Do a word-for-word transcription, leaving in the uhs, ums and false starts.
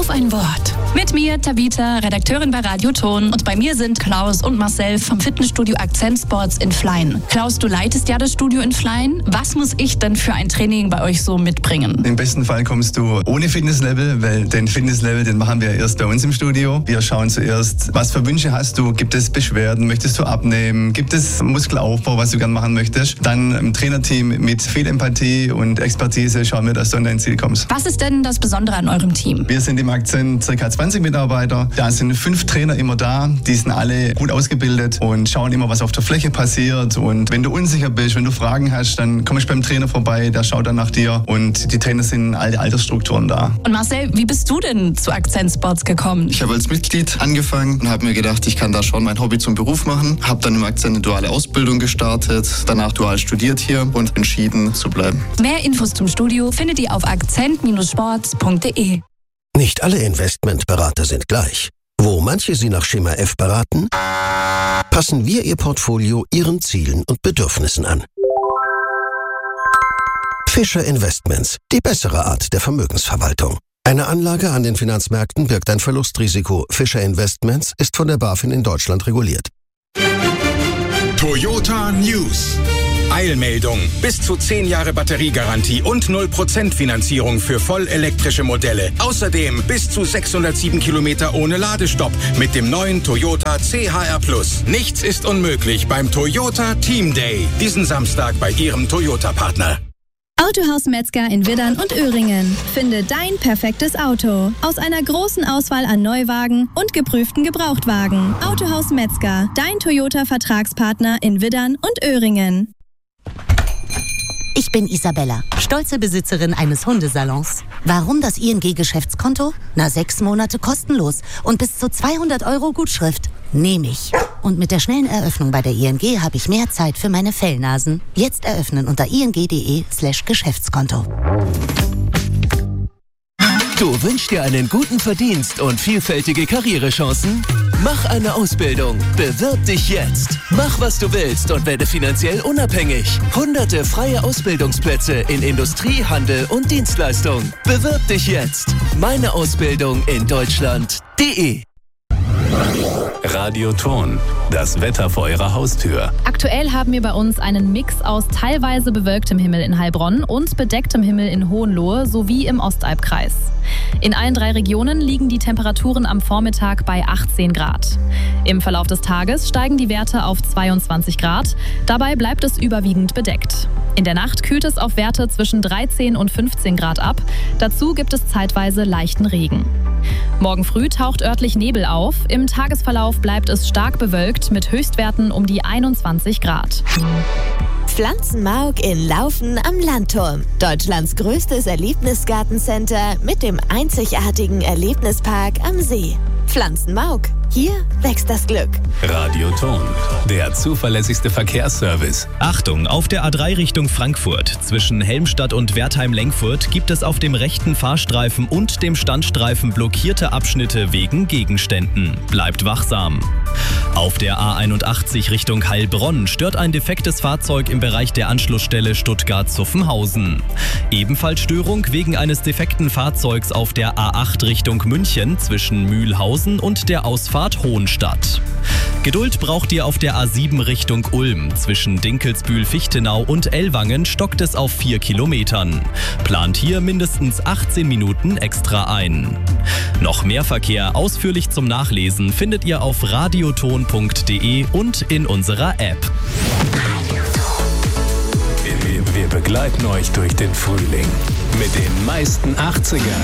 auf ein Wort. Mit mir, Tabita, Redakteurin bei Radio Ton. Und bei mir sind Klaus und Marcel vom Fitnessstudio Akzent Sports in Flein. Klaus, du leitest ja das Studio in Flein. Was muss ich denn für ein Training bei euch so mitbringen? Im besten Fall kommst du ohne Fitnesslevel, weil den Fitnesslevel, den machen wir erst bei uns im Studio. Wir schauen zuerst, was für Wünsche hast du? Gibt es Beschwerden? Möchtest du abnehmen? Gibt es Muskelaufbau, was du gerne machen möchtest? Dann im Trainerteam mit viel Empathie und Expertise schauen wir, dass du an dein Ziel kommst. Was ist denn das Besondere an eurem Team? Wir sind im Akzent ca. zwanzig Mitarbeiter. Da sind fünf Trainer immer da. Die sind alle gut ausgebildet und schauen immer, was auf der Fläche passiert. Und wenn du unsicher bist, wenn du Fragen hast, dann komm ich beim Trainer vorbei, der schaut dann nach dir. Und die Trainer sind in alle Altersstrukturen da. Und Marcel, wie bist du denn zu Akzent Sports gekommen? Ich habe als Mitglied angefangen und habe mir gedacht, ich kann da schon mein Hobby zum Beruf machen. Habe dann im Akzent eine duale Ausbildung gestartet, danach dual studiert hier und entschieden zu bleiben. Mehr Infos zum Studio findet ihr auf akzent Bindestrich sports punkt de. Nicht alle Investmentberater sind gleich. Wo manche Sie nach Schema F beraten, passen wir Ihr Portfolio Ihren Zielen und Bedürfnissen an. Fischer Investments, die bessere Art der Vermögensverwaltung. Eine Anlage an den Finanzmärkten birgt ein Verlustrisiko. Fischer Investments ist von der BaFin in Deutschland reguliert. Toyota News. Eilmeldung. Bis zu zehn Jahre Batteriegarantie und null Prozent Finanzierung für vollelektrische Modelle. Außerdem bis zu sechshundertsieben Kilometer ohne Ladestopp mit dem neuen Toyota C H R Plus. Nichts ist unmöglich beim Toyota Team Day. Diesen Samstag bei Ihrem Toyota-Partner. Autohaus Metzger in Widdern und Öhringen. Finde dein perfektes Auto. Aus einer großen Auswahl an Neuwagen und geprüften Gebrauchtwagen. Autohaus Metzger, dein Toyota-Vertragspartner in Widdern und Öhringen. Ich bin Isabella, stolze Besitzerin eines Hundesalons. Warum das I N G-Geschäftskonto? Na, sechs Monate kostenlos und bis zu zweihundert Euro Gutschrift. Nehme ich. Und mit der schnellen Eröffnung bei der I N G habe ich mehr Zeit für meine Fellnasen. Jetzt eröffnen unter ing.de slash Geschäftskonto. Du wünschst dir einen guten Verdienst und vielfältige Karrierechancen? Mach eine Ausbildung. Bewirb dich jetzt. Mach, was du willst und werde finanziell unabhängig. Hunderte freie Ausbildungsplätze in Industrie, Handel und Dienstleistung. Bewirb dich jetzt. Meine Ausbildung in Deutschland.de. Radio Ton, das Wetter vor Ihrer Haustür. Aktuell haben wir bei uns einen Mix aus teilweise bewölktem Himmel in Heilbronn und bedecktem Himmel in Hohenlohe sowie im Ostalbkreis. In allen drei Regionen liegen die Temperaturen am Vormittag bei achtzehn Grad. Im Verlauf des Tages steigen die Werte auf zweiundzwanzig Grad. Dabei bleibt es überwiegend bedeckt. In der Nacht kühlt es auf Werte zwischen dreizehn und fünfzehn Grad ab. Dazu gibt es zeitweise leichten Regen. Morgen früh taucht örtlich Nebel auf. Im Tagesverlauf bleibt es stark bewölkt mit Höchstwerten um die einundzwanzig Grad. Pflanzenmark in Laufen am Landturm. Deutschlands größtes Erlebnisgartencenter mit dem einzigartigen Erlebnispark am See. Pflanzenmark. Hier wächst das Glück. Radio Ton, der zuverlässigste Verkehrsservice. Achtung, auf der A drei Richtung Frankfurt. Zwischen Helmstadt und Wertheim-Lenkfurt gibt es auf dem rechten Fahrstreifen und dem Standstreifen blockierte Abschnitte wegen Gegenständen. Bleibt wachsam. Auf der A einundachtzig Richtung Heilbronn stört ein defektes Fahrzeug im Bereich der Anschlussstelle Stuttgart-Zuffenhausen. Ebenfalls Störung wegen eines defekten Fahrzeugs auf der A acht Richtung München zwischen Mühlhausen und der Ausfahrt Hohenstadt. Geduld braucht ihr auf der A sieben Richtung Ulm. Zwischen Dinkelsbühl-Fichtenau und Ellwangen stockt es auf vier Kilometern. Plant hier mindestens achtzehn Minuten extra ein. Noch mehr Verkehr ausführlich zum Nachlesen findet ihr auf radioton punkt de und in unserer App. Wir begleiten euch durch den Frühling mit den meisten achtzigern.